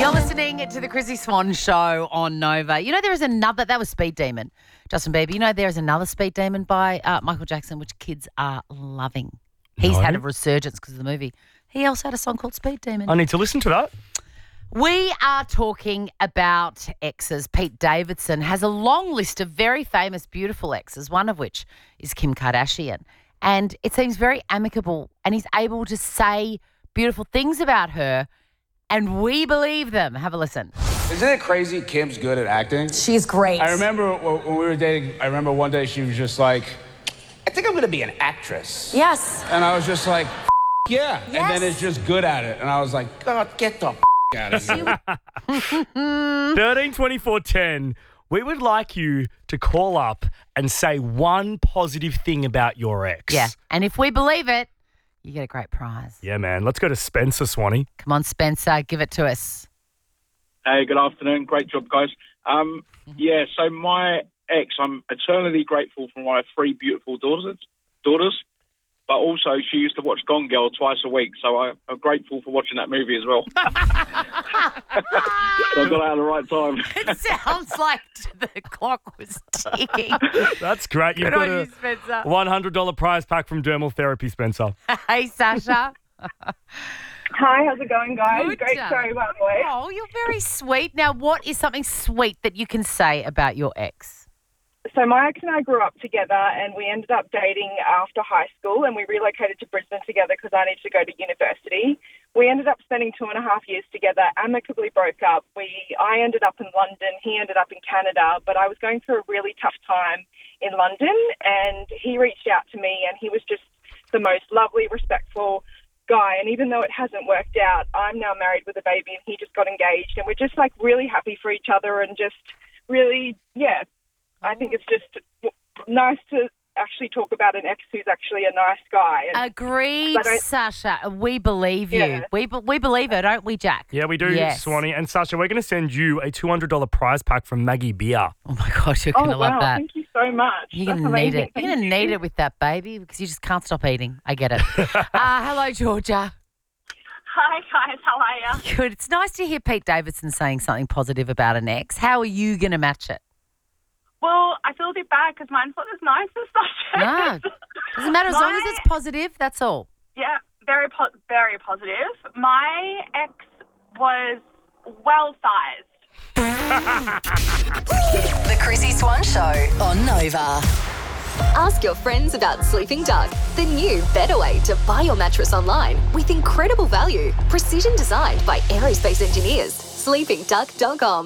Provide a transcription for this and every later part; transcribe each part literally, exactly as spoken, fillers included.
You're listening to the Chrissy Swan Show on Nova. You know, there is another, that was Speed Demon, Justin Bieber. You know, there is another Speed Demon by uh, Michael Jackson, which kids are loving. He's No. had a resurgence because of the movie. He also had a song called Speed Demon. I need to listen to that. We are talking about exes. Pete Davidson has a long list of very famous, beautiful exes, one of which is Kim Kardashian. And it seems very amicable, and he's able to say beautiful things about her, and we believe them. Have a listen. Isn't it crazy Kim's good at acting? She's great. I remember when we were dating, I remember one day she was just like, I think I'm going to be an actress. Yes. And I was just like, F- yeah. Yes. And then it's just good at it. And I was like, God, get the F- out of here. thirteen twenty-four ten. We would like you to call up and say one positive thing about your ex. Yeah, and if we believe it, you get a great prize. Yeah, man. Let's go to Spencer, Swanee. Come on, Spencer, give it to us. Hey, good afternoon. Great job, guys. Um, yeah, so my ex, I'm eternally grateful for my three beautiful daughters, daughters, but also she used to watch Gone Girl twice a week, so I, I'm grateful for watching that movie as well. So I got out at the right time. It sounds like the clock was ticking. That's great. You've Good got on a you, Spencer. one hundred dollars prize pack from Dermal Therapy, Spencer. Hey, Sasha. Hi, how's it going, guys? Good Great job. show, by the way. Oh, you're very sweet. Now, what is something sweet that you can say about your ex? So my ex and I grew up together, and we ended up dating after high school, and we relocated to Brisbane together because I needed to go to university. We ended up spending two and a half years together, amicably broke up. We, I ended up in London, he ended up in Canada, but I was going through a really tough time in London, and he reached out to me, and he was just the most lovely, respectful guy. And even though it hasn't worked out, I'm now married with a baby, and he just got engaged, and we're just like really happy for each other, and just really, yeah, I think it's just nice to actually talk about an ex who's actually a nice guy. And Agreed, I don't- Sasha. We believe you. Yeah. We be- we believe her, don't we, Jack? Yeah, we do, Yes. Swanee. And Sasha, we're going to send you a two hundred dollars prize pack from Maggie Beer. Oh, my gosh, you're Oh, going to wow, love that. thank you so much. You're That's going to need amazing. it. You're Thank going to you. need it with that baby because you just can't stop eating. I get it. uh, hello, Georgia. Hi, guys. How are you? Good. It's nice to hear Pete Davidson saying something positive about an ex. How are you going to match it? Well, I feel a bit bad because mine's not as nice as No, such. doesn't matter as long as My- it's positive. That's all. Yeah, very, po- very positive. My ex was well-sized. The Chrissy Swan Show on Nova. Ask your friends about Sleeping Duck, the new, better way to buy your mattress online with incredible value. Precision designed by aerospace engineers. sleeping duck dot com.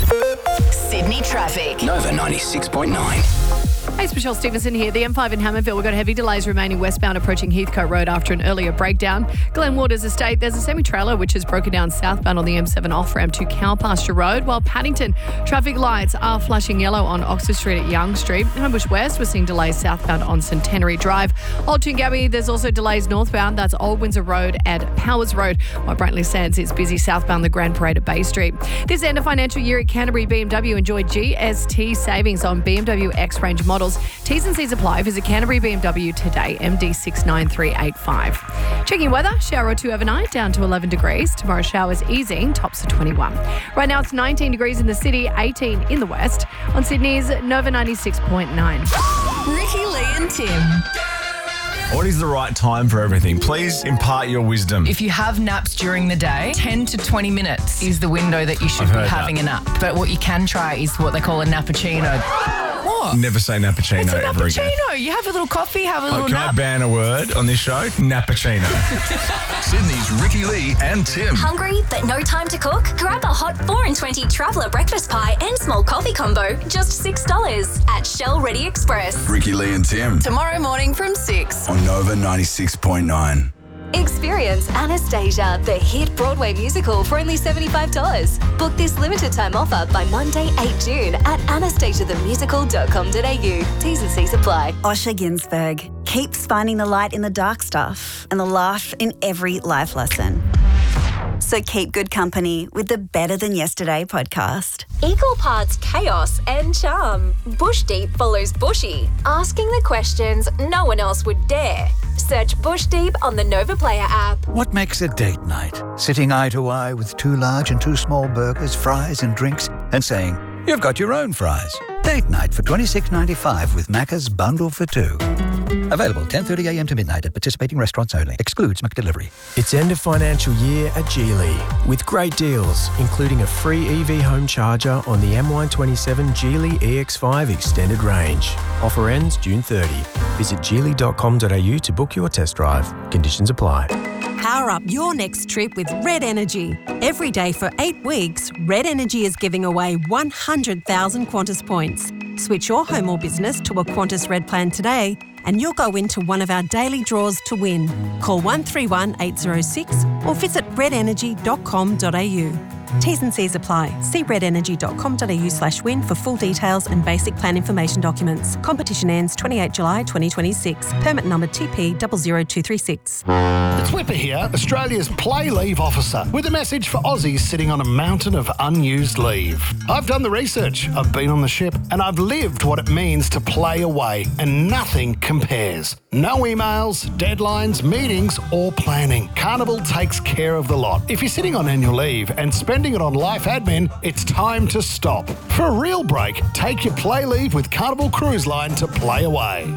Sydney traffic. Nova ninety-six point nine. Hey, it's Michelle Stevenson here. The M five in Hammerville, we've got heavy delays remaining westbound approaching Heathcote Road after an earlier breakdown. Glen Waters Estate, there's a semi-trailer which has broken down southbound on the M seven off-ramp to Cowpasture Road, while Paddington traffic lights are flashing yellow on Oxford Street at Young Street. Homebush West, we're seeing delays southbound on Centenary Drive. Old Toongabbie, there's also delays northbound. That's Old Windsor Road and Powers Road, while Brantley Sands is busy southbound the Grand Parade at Bay Street. This end of financial year at Canterbury B M W, enjoy G S T savings on B M W X-Range models. T's and C's apply. Visit Canterbury B M W today, M D six nine three eight five. Checking weather, shower or two overnight, down to eleven degrees. Tomorrow showers easing, tops to twenty-one. Right now it's nineteen degrees in the city, eighteen in the west. On Sydney's Nova ninety-six point nine. Ricky, Lee and Tim. What is the right time for everything? Please impart your wisdom. If you have naps during the day, ten to twenty minutes is the window that you should I've be heard having that. a nap. But what you can try is what they call a nappuccino. What? Never say nappuccino It's a ever again. nappuccino. You have a little coffee, have a Oh, little can I nap. ban a word on this show? Nappuccino. Sydney's Ricky Lee and Tim. Hungry but no time to cook? Grab a hot four and twenty traveller breakfast pie and small coffee combo, just six dollars at Shell Ready Express. Ricky Lee and Tim Tomorrow morning from six. on Nova ninety-six point nine. Experience Anastasia, the hit Broadway musical, for only seventy-five dollars. Book this limited time offer by Monday, the eighth of June at anastasia the musical dot com dot a u. T's and C's apply. Osher Ginsberg keeps finding the light in the dark stuff and the laugh in every life lesson. So keep good company with the Better Than Yesterday podcast. Equal parts chaos and charm. Bush Deep follows Bushy, asking the questions no one else would dare. Search Bush Deep on the Nova Player app. What makes a date night? Sitting eye to eye with two large and two small burgers, fries and drinks, and saying, you've got your own fries. Date night for twenty-six ninety-five with Macca's Bundle for Two. Available ten thirty a m to midnight at participating restaurants only. Excludes McDelivery. It's end of financial year at Geely with great deals, including a free E V home charger on the M Y twenty-seven Geely E X five Extended Range. Offer ends June thirtieth. Visit geely dot com dot a u to book your test drive. Conditions apply. Power up your next trip with Red Energy. Every day for eight weeks, Red Energy is giving away one hundred thousand Qantas points. Switch your home or business to a Qantas Red plan today and you'll go into one of our daily draws to win. Call one three one eight zero six or visit red energy dot com dot a u. T's and C's apply. See red energy dot com dot a u slash win for full details and basic plan information documents. Competition ends twenty-eighth of July twenty twenty-six. Permit number T P zero zero two three six. It's Whipper here, Australia's play leave officer, with a message for Aussies sitting on a mountain of unused leave. I've done the research, I've been on the ship, and I've lived what it means to play away, and nothing compares. No emails, deadlines, meetings, or planning. Carnival takes care of the lot. If you're sitting on annual leave and spending it on life admin, it's time to stop. For a real break, take your play leave with Carnival Cruise Line to play away.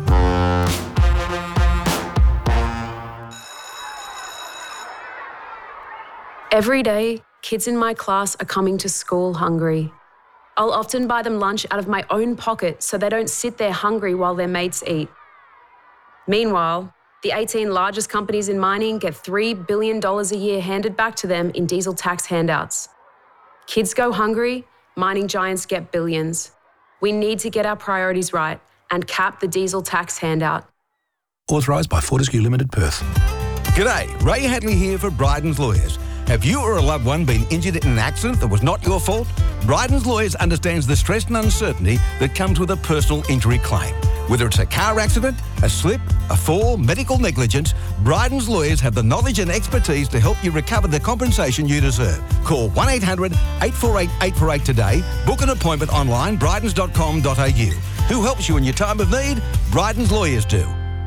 Every day, kids in my class are coming to school hungry. I'll often buy them lunch out of my own pocket so they don't sit there hungry while their mates eat. Meanwhile, the eighteen largest companies in mining get three billion dollars a year handed back to them in diesel tax handouts. Kids go hungry, mining giants get billions. We need to get our priorities right and cap the diesel tax handout. Authorised by Fortescue Limited, Perth. G'day, Ray Hadley here for Bryden's Lawyers. Have you or a loved one been injured in an accident that was not your fault? Bryden's Lawyers understands the stress and uncertainty that comes with a personal injury claim. Whether it's a car accident, a slip, a fall, medical negligence, Bryden's Lawyers have the knowledge and expertise to help you recover the compensation you deserve. Call one eight hundred eight four eight eight four eight today. Book an appointment online, brydens dot com dot a u. Who helps you in your time of need? Bryden's Lawyers do.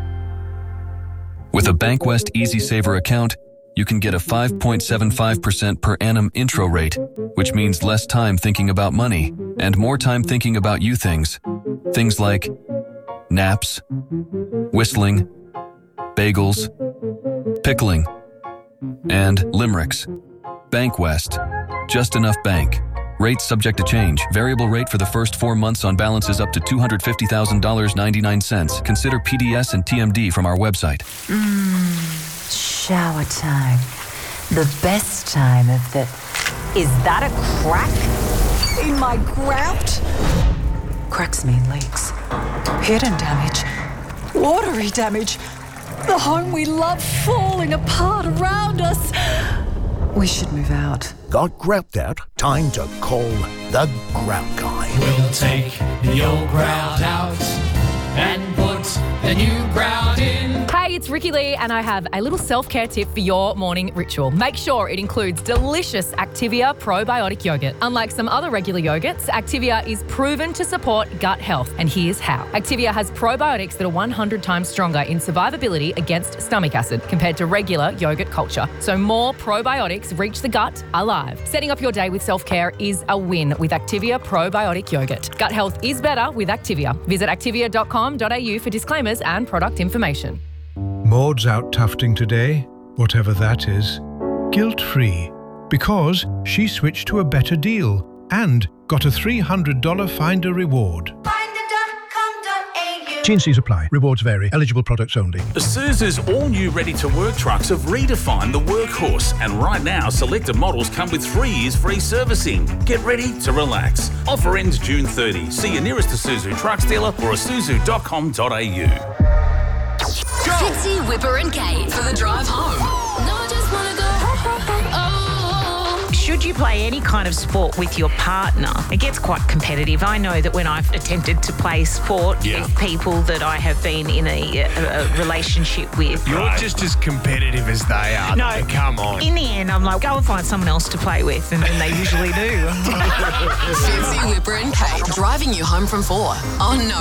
With a Bankwest Easy Saver account, you can get a five point seven five percent per annum intro rate, which means less time thinking about money and more time thinking about you things. Things like naps, whistling, bagels, pickling, and limericks. Bankwest. Just enough bank. Rates subject to change. Variable rate for the first four months on balances up to two hundred fifty thousand dollars and ninety-nine cents. Consider P D S and T M D from our website. Mmm, shower time. The best time of the... Is that a crack in my grout? Cracks mean leaks. Hidden damage. Watery damage. The home we love falling apart around us. We should move out. Got grout out? Time to call the Grout Guy. We'll take the old grout out and put the new grout in. Hey, it's Ricky Lee, and I have a little self-care tip for your morning ritual. Make sure it includes delicious Activia probiotic yogurt. Unlike some other regular yogurts, Activia is proven to support gut health, and here's how. Activia has probiotics that are one hundred times stronger in survivability against stomach acid compared to regular yogurt culture. So more probiotics reach the gut alive. Setting up your day with self-care is a win with Activia probiotic yogurt. Gut health is better with Activia. Visit activia dot com dot a u for disclaimers and product information. Maud's out tufting today, whatever that is, guilt-free, because she switched to a better deal and got a three hundred dollars Finder reward. T and C's apply. Rewards vary. Eligible products only. Isuzu's all-new ready-to-work trucks have redefined the workhorse, and right now, selected models come with three years free servicing. Get ready to relax. Offer ends June thirtieth. See your nearest Isuzu trucks dealer or isuzu dot com dot a u. Fitzy, Whipper and Kate for the drive home. No, I just want to go oh, oh. Should you play any kind of sport with your partner, it gets quite competitive. I know that when I've attempted to play sport Yeah. with people that I have been in a, a, a relationship with. You're just as competitive as they are. No, though. Come on. In the end, I'm like, go and find someone else to play with, and then they usually do. Fitzy, Whipper and Kate driving you home from four on No.